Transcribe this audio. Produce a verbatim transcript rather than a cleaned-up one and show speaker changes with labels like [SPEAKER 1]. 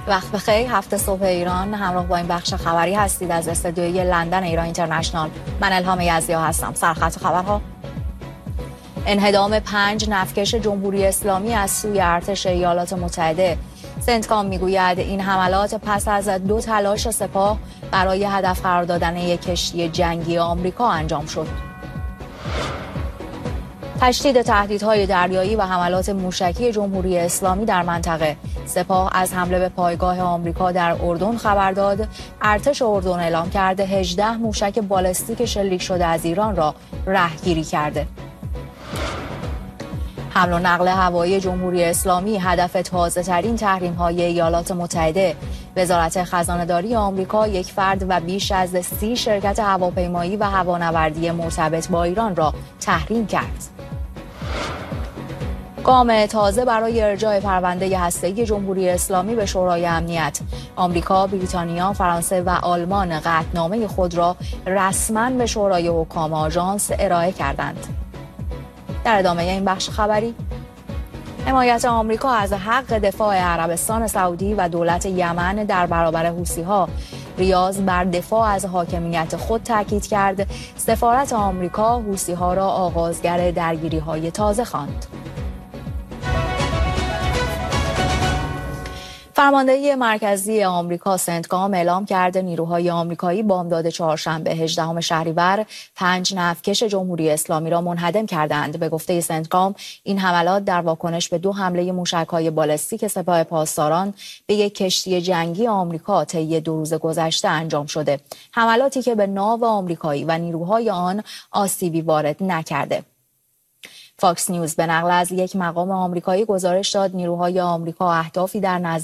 [SPEAKER 1] وقت بخیر. هفته صبح ایران، همراه با این بخش خبری هستید از استودیوی لندن ایران اینترنشنال. من الهام یزدیا هستم. سرخط خبرها: انهدام پنج نفتکش جمهوری اسلامی از سوی ارتش ایالات متحده. سنتکام میگوید این حملات پس از دو تلاش سپاه برای هدف قرار دادن یک کشتی جنگی آمریکا انجام شد. تشدید تهدیدهای دریایی و حملات موشکی جمهوری اسلامی در منطقه. سپاه از حمله به پایگاه آمریکا در اردن خبر داد. ارتش اردن اعلام کرده هجده موشک بالستیک شلیک شده از ایران را رهگیری کرده. حمل و نقل هوایی جمهوری اسلامی هدف تازه‌ترین تحریم‌های ایالات متحده. وزارت خزانه‌داری آمریکا یک فرد و بیش از سی شرکت هواپیمایی و هوانوردی مرتبط با ایران را تحریم کرد. گام تازه برای ارجاع پرونده هسته‌ای جمهوری اسلامی به شورای امنیت. آمریکا، بریتانیا، فرانسه و آلمان قطعنامه خود را رسما به شورای حکام آژانس ارائه کردند. در ادامه این بخش خبری، حمایت آمریکا از حق دفاع عربستان سعودی و دولت یمن در برابر حوثی‌ها. ریاض بر دفاع از حاکمیت خود تاکید کرد. سفارت آمریکا حوثی‌ها را آغازگر درگیری‌های تازه خواند. فرماندهی مرکزی آمریکا سنتکام اعلام کرده نیروهای آمریکایی بامداد چهارشنبه هجدهم شهریور پنج نفتکش جمهوری اسلامی را منهدم کردند. به گفته سنتکام این حملات در واکنش به دو حمله موشک‌های بالستیک سپاه پاسداران به یک کشتی جنگی آمریکا طی دو روز گذشته انجام شده. حملاتی که به ناو آمریکایی و نیروهای آن آسیبی وارد نکرده. فاکس نیوز به نقل از یک مقام آمریکایی گزارش داد نیروهای آمریکا اهدافی در نزدیکی